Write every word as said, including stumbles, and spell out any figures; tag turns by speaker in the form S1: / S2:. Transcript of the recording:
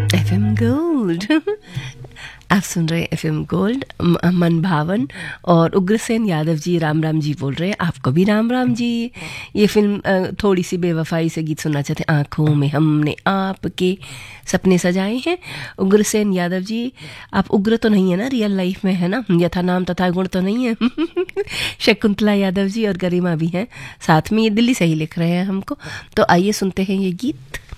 S1: FM gold आप सुन रहे हैं एफएम गोल्ड मन भावन और उग्रसेन यादव जी राम राम जी बोल रहे हैं। आपको भी राम राम जी। ये फिल्म थोड़ी सी बेवफाई से गीत सुनना चाहते हैं। आँखों में हमने आपके सपने सजाए हैं। उग्रसेन यादव जी, आप उग्र तो नहीं है ना रियल लाइफ में, है ना? यथा नाम तथा गुण तो नहीं है। शकुंतला यादव जी और गरिमा भी हैं साथ में। ये दिल्ली से ही लिख रहे हैं हमको। तो आइए सुनते हैं ये गीत।